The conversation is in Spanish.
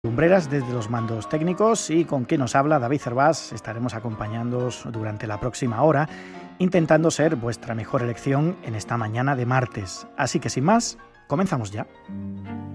Lumbreras desde los mandos técnicos y con quien nos habla David Cervás. Estaremos acompañándoos durante la próxima hora, intentando ser vuestra mejor elección en esta mañana de martes. Así que sin más, comenzamos ya.